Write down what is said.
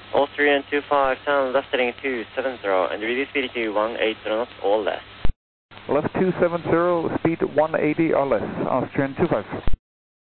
Austrian 257, left heading 270, and reduce speed to 180 knots or less. Left 270, speed 180 or less, Austrian 25.